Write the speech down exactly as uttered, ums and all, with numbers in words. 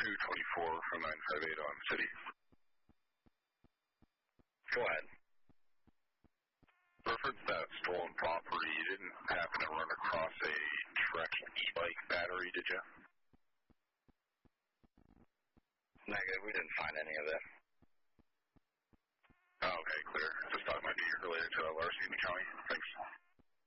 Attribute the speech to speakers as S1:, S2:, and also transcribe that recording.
S1: two twenty-four from nine five eight on City.
S2: Go ahead.
S1: Reference that stolen property, you didn't happen to run across a Trek e-bike battery, did you?
S2: Negative, we didn't find any of that.
S1: Oh, okay, clear. Just thought it might be related to a larceny in the county. Thanks.